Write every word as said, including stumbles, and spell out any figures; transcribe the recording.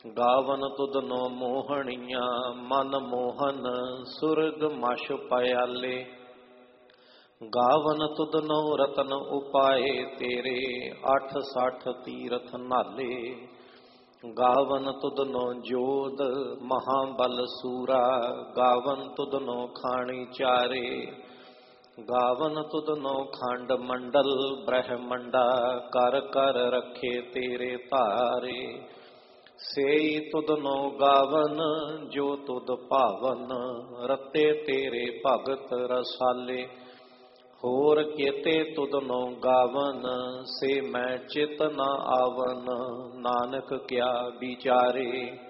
ਗਾਵਨ ਤੁਧਨੋ ਮੋਹਣੀਆਂ ਮਨ ਮੋਹਨ ਸੁਰਗ ਮਛ ਪਿਆਲੇ। ਗਾਵਨ ਤੁਧਨੋ ਰਤਨ ਉਪਾਏ ਤੇਰੇ ਅੱਠ ਸੱਠ ਤੀਰਥ ਨਾਲੇ। ਗਾਵਨ ਤੁਧਨੋ ਜੋਧ ਮਹਾਬਲ ਸੂਰਾ ਗਾਵਨ ਤੁਧਨੋ ਖਾਣੀ ਚਾਰੇ। ਗਾਵਨ ਤੁਧਨੋ ਖੰਡ ਮੰਡਲ ਬ੍ਰਹਮੰਡਾ ਕਰ ਕਰ ਰੱਖੇ ਤੇਰੇ ਧਾਰੇ। ਸੇਈ ਤੁਧਨੋ ਗਾਵਨ ਜੋ ਤੁਧ ਭਾਵਨ ਰਤੇ ਤੇਰੇ ਭਗਤ ਰਸਾਲੇ। ਹੋਰ ਕੇਤੇ ਤੁਧਨੋ ਗਾਵਨ ਸੇ ਮੈਂ ਚਿਤ ਨ ਆਵਨ ਨਾਨਕ ਕਿਆ ਵਿਚਾਰੇ।